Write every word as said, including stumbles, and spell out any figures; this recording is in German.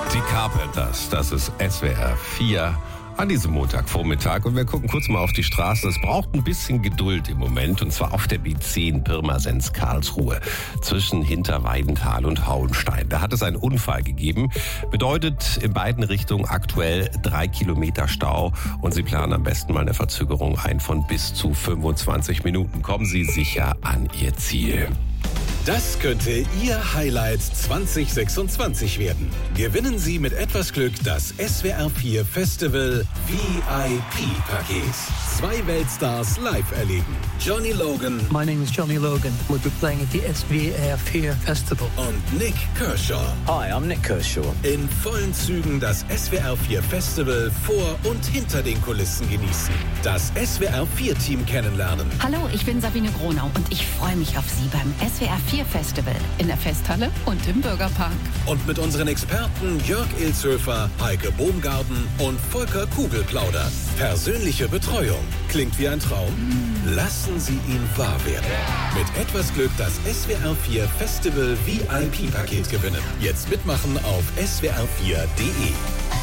Die Carpenters, das ist S W R vier an diesem Montagvormittag. Und wir gucken kurz mal auf die Straße. Es braucht ein bisschen Geduld im Moment, und zwar auf der B zehn Pirmasens Karlsruhe zwischen Hinterweidenthal und Hauenstein. Da hat es einen Unfall gegeben. Bedeutet in beiden Richtungen aktuell drei Kilometer Stau. Und Sie planen am besten mal eine Verzögerung ein von bis zu fünfundzwanzig Minuten. Kommen Sie sicher an Ihr Ziel. Das könnte Ihr Highlight zwanzig sechsundzwanzig werden. Gewinnen Sie mit etwas Glück das S W R vier Festival V I P-Paket. Zwei Weltstars live erleben. Johnny Logan. My name is Johnny Logan. We'll be playing at the S W R vier Festival. Und Nick Kershaw. Hi, I'm Nick Kershaw. In vollen Zügen das S W R vier Festival vor und hinter den Kulissen genießen. Das S W R vier Team kennenlernen. Hallo, ich bin Sabine Gronau und ich freue mich auf Sie beim S W R vier Festival in der Festhalle und im Bürgerpark. Und mit unseren Experten Jörg Ilshöfer, Heike Bohmgarten und Volker Kugel plaudern. Persönliche Betreuung. Klingt wie ein Traum? Lassen Sie ihn wahr werden. Mit etwas Glück das S W R vier Festival V I P-Paket gewinnen. Jetzt mitmachen auf S W R vier punkt de.